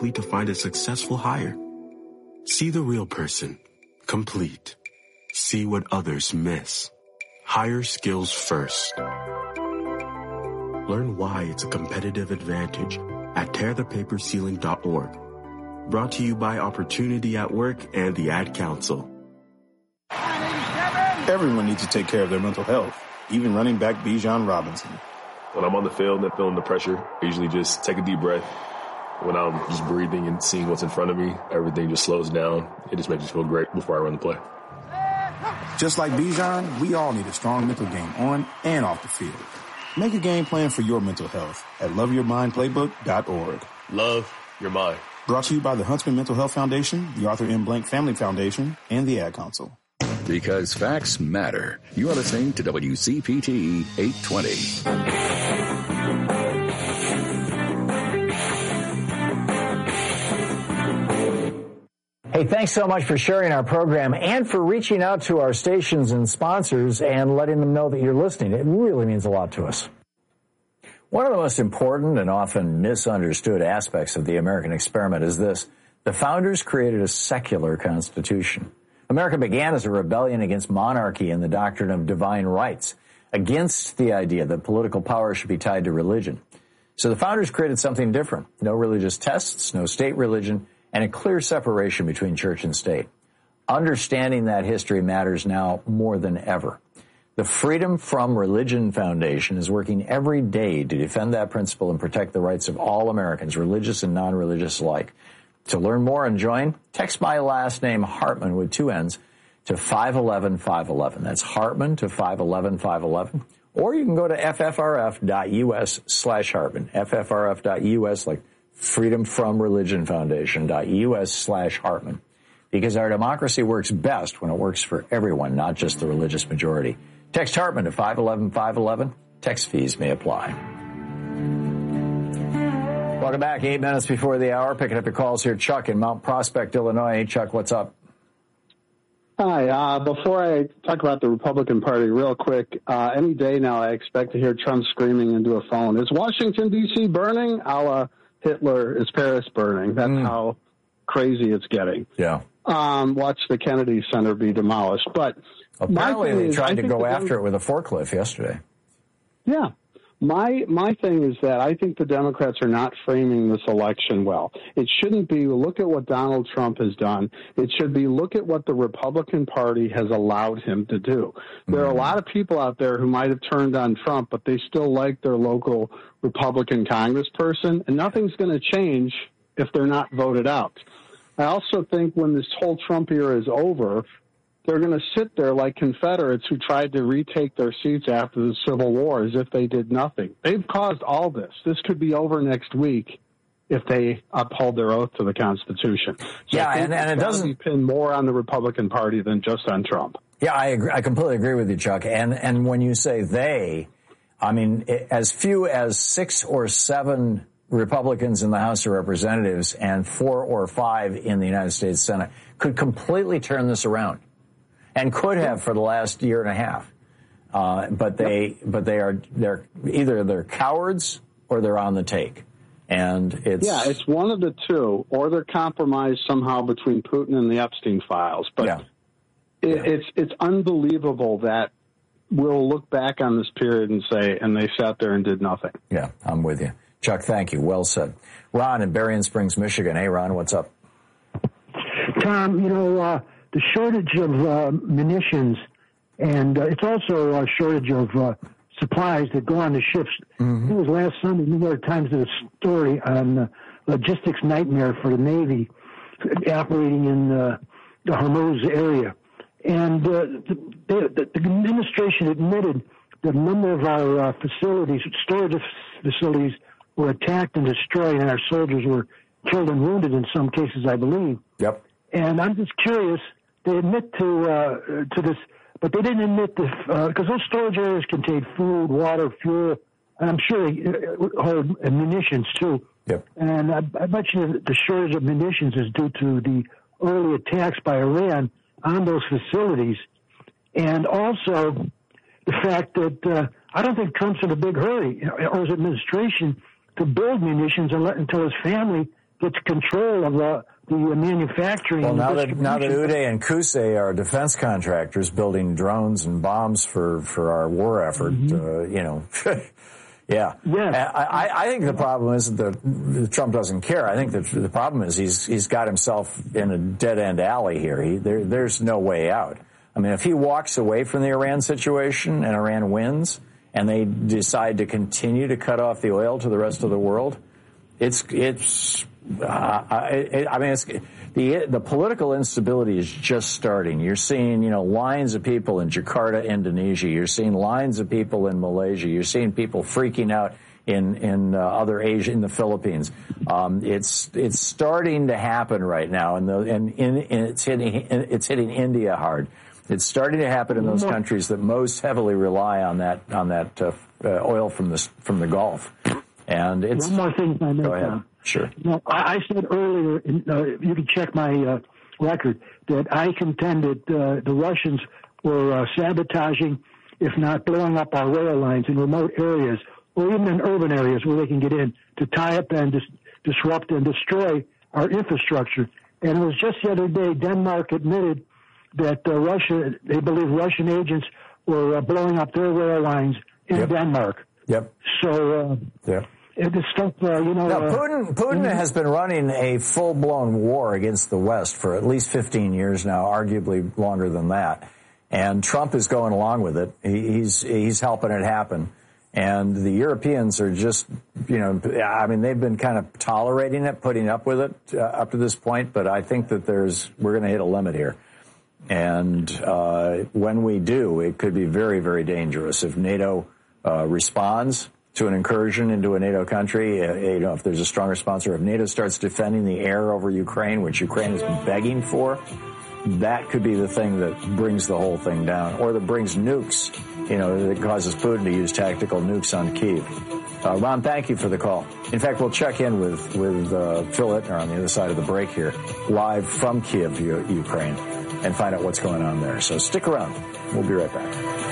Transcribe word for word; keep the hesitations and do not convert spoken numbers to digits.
likely to find a successful hire. See the real person. Complete. See what others miss. Hire skills first. Learn why it's a competitive advantage at tear the paper ceiling dot org. Brought to you by Opportunity at Work and the Ad Council. Everyone needs to take care of their mental health, even running back Bijan Robinson. When I'm on the field and feeling the pressure, I usually just take a deep breath. When I'm just breathing and seeing what's in front of me, everything just slows down. It just makes me feel great before I run the play. Just like Bijan, we all need a strong mental game on and off the field. Make a game plan for your mental health at love your mind playbook dot org. Love your mind. Brought to you by the Huntsman Mental Health Foundation, the Arthur M. Blank Family Foundation, and the Ad Council. Because facts matter. You are listening to W C P T eight twenty. Hey, thanks so much for sharing our program and for reaching out to our stations and sponsors and letting them know that you're listening. It really means a lot to us. One of the most important and often misunderstood aspects of the American experiment is this. The founders created a secular constitution. America began as a rebellion against monarchy and the doctrine of divine rights, against the idea that political power should be tied to religion. So the founders created something different. No religious tests, no state religion, and a clear separation between church and state. Understanding that history matters now more than ever. The Freedom from Religion Foundation is working every day to defend that principle and protect the rights of all Americans, religious and non-religious alike. To learn more and join, text my last name, Hartman, with two N's, to five one one, five one one. That's Hartman to five one one, five one one. Or you can go to ffrf.us slash Hartman, ffrf.us, like Freedom from Religion Foundation.us slash Hartman. Because our democracy works best when it works for everyone, not just the religious majority. Text Hartman to five one one, five one one. Text fees may apply. Welcome back. Eight minutes before the hour. Picking up your calls here. Chuck in Mount Prospect, Illinois. Hey, Chuck, what's up? Hi. Uh, before I talk about the Republican Party real quick, uh, any day now I expect to hear Trump screaming into a phone, is Washington, D C burning? A la Hitler, is Paris burning? That's mm. how crazy it's getting. Yeah. Um, watch the Kennedy Center be demolished. But apparently they is, tried I to go after Dem- it with a forklift yesterday. Yeah. My my thing is that I think the Democrats are not framing this election well. It shouldn't be, look at what Donald Trump has done. It should be, look at what the Republican Party has allowed him to do. There mm-hmm. are a lot of people out there who might have turned on Trump, but they still like their local Republican congressperson, and nothing's going to change if they're not voted out. I also think when this whole Trump era is over, they're going to sit there like Confederates who tried to retake their seats after the Civil War as if they did nothing. They've caused all this. This could be over next week if they uphold their oath to the Constitution. So yeah, and, and it doesn't be pinned more on the Republican Party than just on Trump. Yeah, I agree. I completely agree with you, Chuck. And and when you say they, I mean, as few as six or seven Republicans in the House of Representatives and four or five in the United States Senate could completely turn this around. And could have for the last year and a half, uh, but they but they are they're either they're cowards or they're on the take, and it's yeah, it's one of the two, or they're compromised somehow between Putin and the Epstein files. But yeah. It, yeah. it's it's unbelievable that we'll look back on this period and say, and they sat there and did nothing. Yeah, I'm with you, Chuck. Thank you. Well said. Ron in Berrien Springs, Michigan. Hey, Ron, what's up? Tom, you know. Uh, The shortage of uh, munitions, and uh, it's also a shortage of uh, supplies that go on the ships. Mm-hmm. It was last Sunday, New York Times did a story on uh, logistics nightmare for the Navy operating in uh, the Hormuz area. And uh, the, the, the administration admitted that a number of our uh, facilities, storage facilities, were attacked and destroyed, and our soldiers were killed and wounded in some cases, I believe. Yep. And I'm just curious. They admit to uh, to this, but they didn't admit this because uh, those storage areas contain food, water, fuel, and I'm sure they hold munitions too. Yep. And I, I bet you that the shortage of munitions is due to the early attacks by Iran on those facilities, and also the fact that uh, I don't think Trump's in a big hurry, or his administration, to build munitions and let, until his family gets control of the, the manufacturing. Well, now and that now that Uday and Qusay are defense contractors building drones and bombs for, for our war effort, mm-hmm. uh, you know, yeah. Yes. I, I, I think the problem isn't that Trump doesn't care. I think that the problem is he's he's got himself in a dead end alley here. He, there, there's no way out. I mean, if he walks away from the Iran situation and Iran wins, and they decide to continue to cut off the oil to the rest of the world, it's it's. Uh, I, I mean, it's, the the political instability is just starting. You're seeing, you know, lines of people in Jakarta, Indonesia. You're seeing lines of people in Malaysia. You're seeing people freaking out in in uh, other Asia, in the Philippines. Um, it's it's starting to happen right now, and the and in, in, it's hitting it's hitting India hard. It's starting to happen in those countries that most heavily rely on that on that uh, uh, oil from the from the Gulf. And it's one more thing, if I may. Go ahead. Tom. Sure. You know, I, I said earlier, in, uh, you can check my uh, record, that I contended uh, the Russians were uh, sabotaging, if not blowing up our rail lines in remote areas, or even in urban areas where they can get in, to tie up and dis- disrupt and destroy our infrastructure. And it was just the other day Denmark admitted that uh, Russia, they believe Russian agents were uh, blowing up their rail lines in yep. Denmark. Yep. So, uh, yep. This stuff, uh, you know. Now, uh, Putin, Putin has been running a full-blown war against the West for at least fifteen years now, arguably longer than that. And Trump is going along with it. He, he's he's helping it happen. And the Europeans are just, you know, I mean, they've been kind of tolerating it, putting up with it uh, up to this point. But I think that there's we're going to hit a limit here. And uh, when we do, it could be very, very dangerous if NATO uh, responds to an incursion into a NATO country. Uh, you know, if there's a stronger sponsor, if NATO starts defending the air over Ukraine, which Ukraine has been begging for, that could be the thing that brings the whole thing down, or that brings nukes, you know, that causes Putin to use tactical nukes on Kyiv. Uh, Ron, thank you for the call. In fact, we'll check in with, with uh, Phil Ittner on the other side of the break here, live from Kyiv, U- Ukraine, and find out what's going on there. So stick around. We'll be right back.